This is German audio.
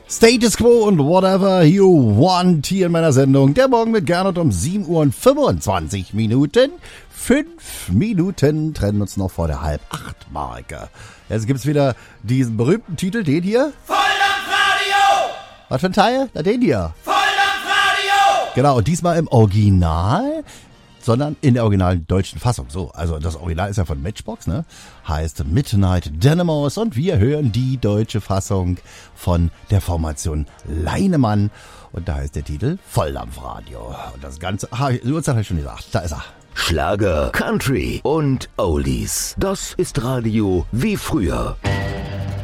Status Quo und Whatever You Want hier in meiner Sendung. Der Morgen mit Gernot um 7 Uhr und 25 Minuten. 5 Minuten trennen uns noch vor der Halb-8-Marke. Jetzt gibt's wieder diesen berühmten Titel, den hier. Volldampfradio! Was für ein Teil? Na, den hier. Volldampfradio! Genau, und diesmal im Original, sondern in der originalen deutschen Fassung. So, also das Original ist ja von Matchbox, ne? Heißt Midnight Dynamos und wir hören die deutsche Fassung von der Formation Leinemann. Und da heißt der Titel Volldampfradio. Und das Ganze, die Uhrzeit habe ich schon gesagt, da ist er. Schlager, Country und Oldies. Das ist Radio wie früher.